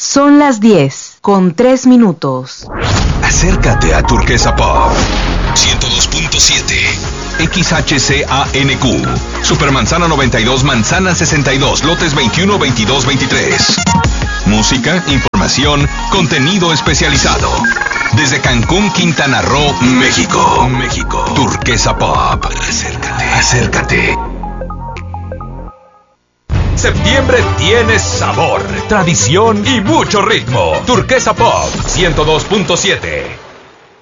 Son las 10:03. Acércate a Turquesa Pop 102.7 XHCANQ Supermanzana 92, Manzana 62, lotes 21, 22, 23. Música, información, contenido especializado. Desde Cancún, Quintana Roo, México. Turquesa Pop. Acércate. Septiembre tiene sabor, tradición y mucho ritmo. Turquesa Pop 102.7.